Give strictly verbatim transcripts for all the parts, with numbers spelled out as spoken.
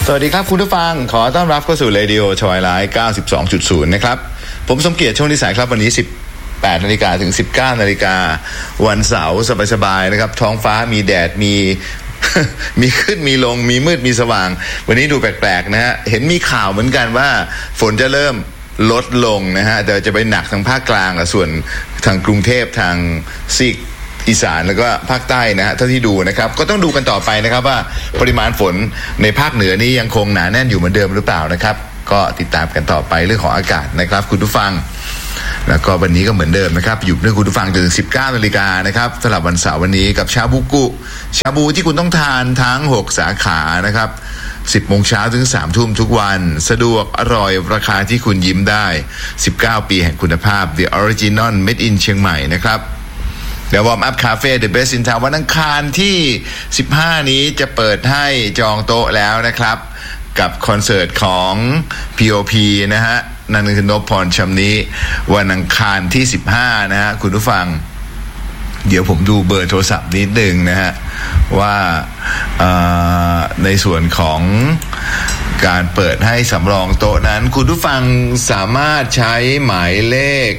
สวัสดีครับคุณผู้ฟังขอต้อนรับเข้าสู่ Radio Twilight เก้าสิบสองจุดศูนย์ นะครับผมสมเกียรติโชคนิสัยครับวันนี้สิบแปดนาฬิกาถึง สิบเก้านาฬิกาวันเสาร์สบายๆนะครับท้องฟ้ามีแดดมี มีขึ้นมีลงมีมืดมีสว่างวันนี้ดูแปลกๆนะฮะเห็นมีข่าวเหมือนกันว่าฝนจะเริ่มลดลงนะฮะแต่จะไปหนักทางภาคกลางและส่วนทางกรุงเทพทางซีกอีสานแล้วก็ภาคใต้นะฮะเท่าที่ดูนะครับก็ต้องดูกันต่อไปนะครับว่าปริมาณฝนในภาคเหนือนี้ยังคงหนาแน่นอยู่เหมือนเดิมหรือเปล่านะครับก็ติดตามกันต่อไปเรื่องของอากาศนะครับคุณผู้ฟังแล้วก็วันนี้ก็เหมือนเดิมนะครับอยู่ด้วยคุณผู้ฟังจนถึง สิบเก้านาฬิกานะครับสำหรับวันเสาร์วันนี้กับชาบูกุชาบูที่คุณต้องทานทั้งหกสาขานะครับสิบโมงเช้าถึงสามทุ่มทุกวันสะดวกอร่อยราคาที่คุณยิ้มได้สิบเก้าปีแห่งคุณภาพ The Original Made in เชียงใหม่นะครับเดี๋ยว Warm Up Cafe The Best in Town วันอังคารที่สิบห้านี้จะเปิดให้จองโต๊ะแล้วนะครับกับคอนเสิร์ตของ พี โอ พี นะฮะนั่นคือนพพรชำนี้วันอังคารที่สิบห้านะฮะคุณผู้ฟังเดี๋ยวผมดูเบอร์โทรศัพท์นิดนึงนะฮะว่าในส่วนของการเปิดให้สำรองโต๊ะนั้นคุณผู้ฟังสามารถใช้หมายเลข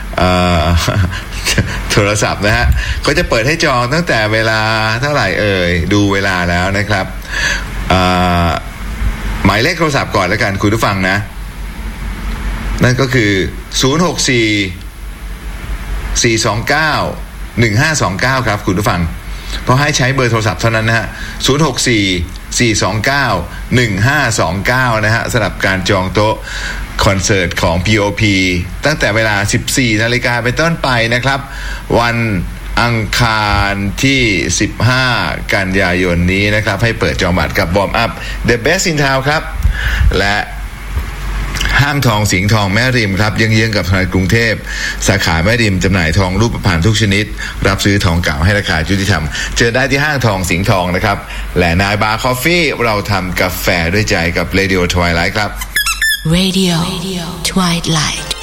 โทรศัพท์นะฮะเขาจะเปิดให้จองตั้งแต่เวลาเท่าไหร่เอ่ยดูเวลาแล้วนะครับหมายเลขโทรศัพท์ก่อนแล้วกันคุณผู้ฟังนะนั่นก็คือศูนย์ หก สี่ สี่ สอง เก้า หนึ่ง ห้า สอง เก้าครับคุณผู้ฟังเพราะให้ใช้เบอร์โทรศัพท์เท่านั้นนะฮะศูนย์ หก สี่ สี่ สอง เก้า หนึ่ง ห้า สอง เก้านะฮะสำหรับการจองโต๊ะคอนเสิร์ตของ พี โอ พี ตั้งแต่เวลา สิบสี่นาฬิกาเป็นต้นไปนะครับวันอังคารที่สิบห้ากันยายนนี้นะครับให้เปิดจองบัตรกับ Warm Up The Best in Town ครับและห้างทองสิงห์ทองแม่ริมครับเยื้องๆกับธนาคารกรุงเทพสาขาแม่ริมจำหน่ายทองรูปพรรณทุกชนิดรับซื้อทองเก่าให้ราคายุติธรรมเจอได้ที่ห้างทองสิงห์ทองนะครับและนายบาร์คอฟฟี่เราทำกาแฟด้วยใจกับ Radio Twilight ครับ Radio Twilight